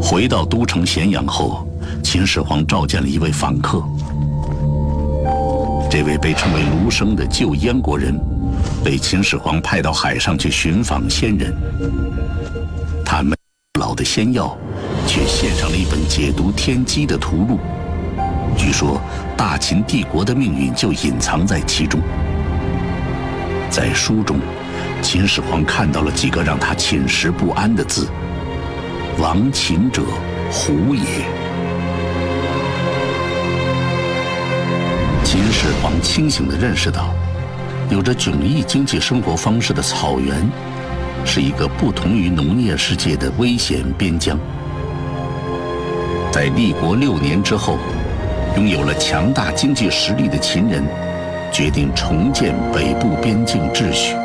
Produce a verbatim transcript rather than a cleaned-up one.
回到都城咸阳后，秦始皇召见了一位访客。这位被称为卢生的旧燕国人，被秦始皇派到海上去寻访仙人。他没老的仙药，却献上了一本解读天机的图录。据说大秦帝国的命运就隐藏在其中。在书中，秦始皇看到了几个让他寝食不安的字：亡秦者，胡也。秦始皇清醒地认识到，有着迥异经济生活方式的草原，是一个不同于农业世界的危险边疆。在立国六年之后，拥有了强大经济实力的秦人，决定重建北部边境秩序。